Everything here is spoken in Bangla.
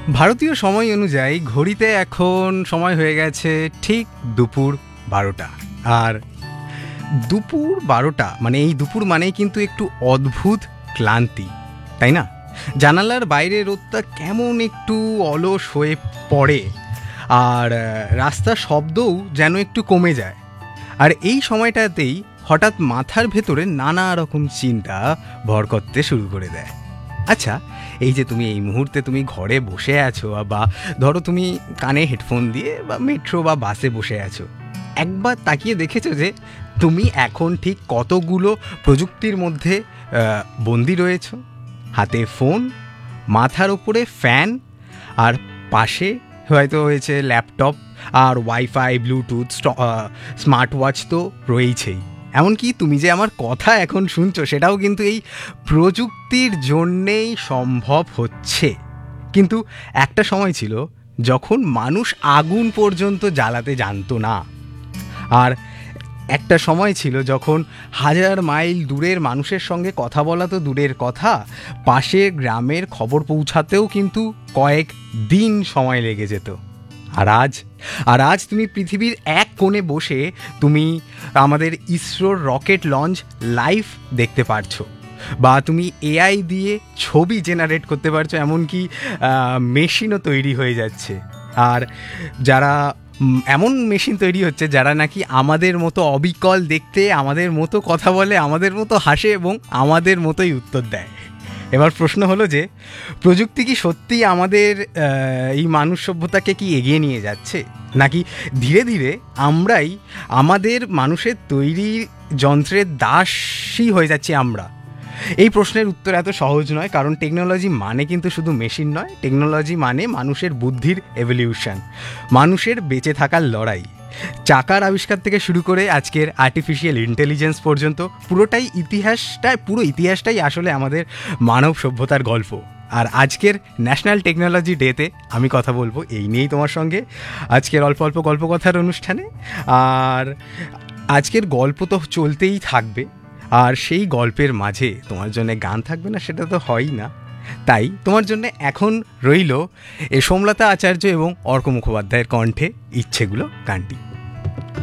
ভারতীয় সময় অনুযায়ী ঘড়িতে এখন সময় হয়ে গেছে ঠিক দুপুর 12টা। আর দুপুর 12টা মানে এই দুপুর মানেই কিন্তু একটু অদ্ভুত ক্লান্তি, তাই না? জানালার বাইরে রোদটা কেমন একটু অলস হয়ে পড়ে, আর রাস্তার শব্দও যেন একটু কমে যায়। আর এই সময়টাতেই হঠাৎ মাথার ভেতরে নানা রকম চিন্তা ভর করতে শুরু করে দেয়। আচ্ছা, এই যে তুমি এই মুহূর্তে তুমি ঘরে বসে আছো, বা ধরো তুমি কানে হেডফোন দিয়ে বা মেট্রো বা বাসে বসে আছো, একবার তাকিয়ে দেখেছো যে তুমি এখন ঠিক কতগুলো প্রযুক্তির মধ্যে বন্দি রয়েছো? হাতে ফোন, মাথার ওপরে ফ্যান, আর পাশে হয়তো হয়েছে ল্যাপটপ, আর ওয়াইফাই, ব্লুটুথ, স্মার্ট ওয়াচ তো রয়েছেই। এমনকি তুমি যে আমার কথা এখন শুনছো সেটাও কিন্তু এই প্রযুক্তির জন্যেই সম্ভব হচ্ছে। কিন্তু একটা সময় ছিল যখন মানুষ আগুন পর্যন্ত জ্বালাতে জানতো না। আর একটা সময় ছিল যখন হাজার মাইল দূরের মানুষের সঙ্গে কথা বলা তো দূরের কথা, পাশের গ্রামের খবর পৌঁছাতেও কিন্তু কয়েক দিন সময় লেগে যেত। আর আজ তুমি পৃথিবীর এক কোণে বসে তুমি আমাদের ইসরোর রকেট লঞ্চ লাইভ দেখতে পারছো, বা তুমি এআই দিয়ে ছবি জেনারেট করতে পারছো, এমনকি মেশিনও তৈরি হয়ে যাচ্ছে। আর যারা এমন মেশিন তৈরি হচ্ছে যারা নাকি আমাদের মতো অবিকল দেখতে, আমাদের মতো কথা বলে, আমাদের মতো হাসে এবং আমাদের মতোই উত্তর দেয়। এবার প্রশ্ন হলো যে প্রযুক্তি কি সত্যিই আমাদের এই মানুষ সভ্যতাকে কি এগিয়ে নিয়ে যাচ্ছে, নাকি ধীরে ধীরে আমরাই আমাদের মানুষের তৈরি যন্ত্রের দাসী হয়ে যাচ্ছি আমরা? এই প্রশ্নের উত্তর এত সহজ নয়, কারণ টেকনোলজি মানে কিন্তু শুধু মেশিন নয়। টেকনোলজি মানে মানুষের বুদ্ধির এভলিউশন, মানুষের বেঁচে থাকার লড়াই। চাকার আবিষ্কার থেকে শুরু করে আজকের আর্টিফিশিয়াল ইন্টেলিজেন্স পর্যন্ত পুরো ইতিহাসটাই আসলে আমাদের মানব সভ্যতার গল্প। আর আজকের ন্যাশনাল টেকনোলজি ডেতে আমি কথা বলবো এই নিয়েই তোমার সঙ্গে আজকের অল্প অল্প গল্প কথার অনুষ্ঠানে। আর আজকের গল্প তো চলতেই থাকবে, আর সেই গল্পের মাঝে তোমার জন্য গান থাকবে না সেটা তো হয়ই না। তাই তোমার জন্য এখন রইল এ সোমলতা আচার্য এবং অর্ক মুখোপাধ্যায়ের কণ্ঠে ইচ্ছেগুলো গানটি।